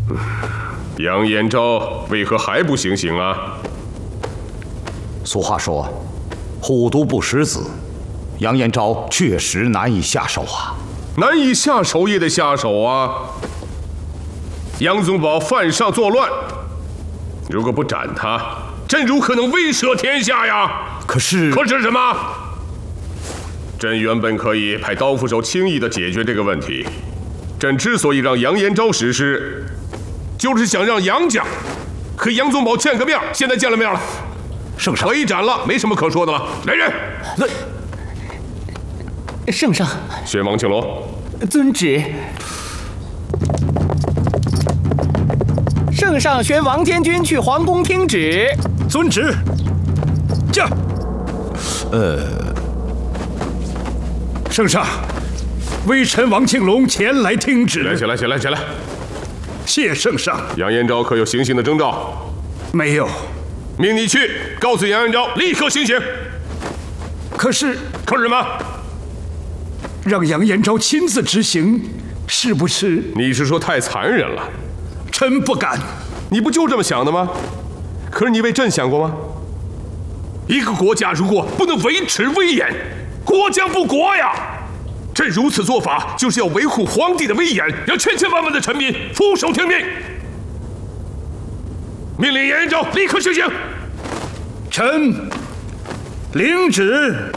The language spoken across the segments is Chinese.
杨延昭为何还不行刑啊？ 俗话说，虎毒不食子，杨延昭确实难以下手啊。 难以下手也得下手啊！杨宗保犯上作乱，如果不斩他，朕如何能威慑天下呀？可是什么？朕原本可以派刀斧手轻易地解决这个问题。朕之所以让杨延昭实施，就是想让杨家和杨宗保见个面。现在见了面了， 圣上可以斩了，没什么可说的了。来人！ 圣上， 宣王庆龙， 遵旨。圣上宣王监军去皇宫听旨。 遵旨。驾。圣上，微臣王庆龙前来听旨。 起来！ 谢圣上。 杨延昭可有行刑的征兆？ 没有。 命你去告诉杨延昭，立刻行刑。 可是什么？ 让杨延昭亲自执行，是不是？ 你是说太残忍了？ 臣不敢。 你不就这么想的吗？可是你为朕想过吗？一个国家如果不能维持威严，国将不国呀！朕如此做法，就是要维护皇帝的威严，让千千万万的臣民俯首听命。命令杨延昭立刻行刑。 臣领旨。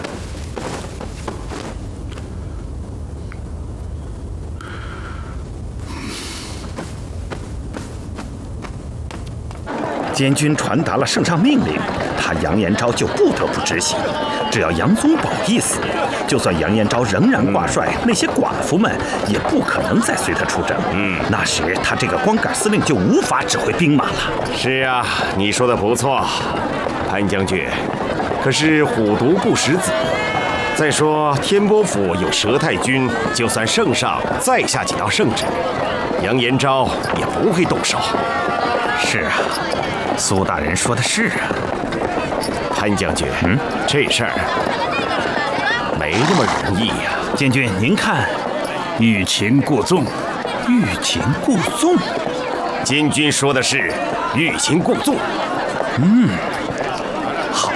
监军传达了圣上命令，他杨延昭就不得不执行。只要杨宗保一死，就算杨延昭仍然挂帅，那些寡妇们也不可能再随他出征。那时他这个光杆司令就无法指挥兵马了。 是啊，你说的不错，潘将军。可是虎毒不食子，再说天波府有佘太君，就算圣上再下几道圣旨，杨延昭也不会动手。 是啊，苏大人说的是啊。 潘将军，这事儿没那么容易呀。 监军，您看， 欲擒故纵。 欲擒故纵。 监军说的是欲擒故纵。 好。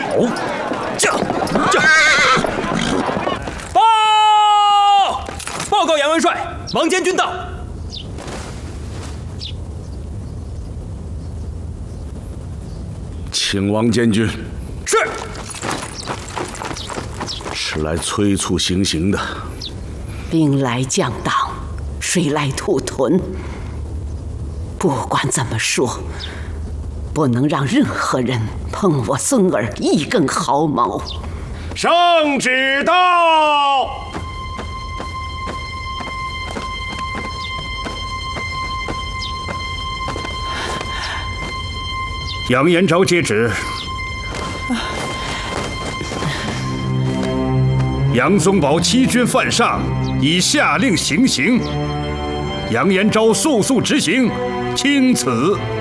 报告杨元帅，王监军到。 请王监军。 是。 是来催促行刑的。 兵来将挡，水来土屯。不管怎么说，不能让任何人碰我孙儿一根毫毛。 圣旨到。 杨延昭接旨。杨宗保欺君犯上，已下令行刑。杨延昭速速执行，钦此。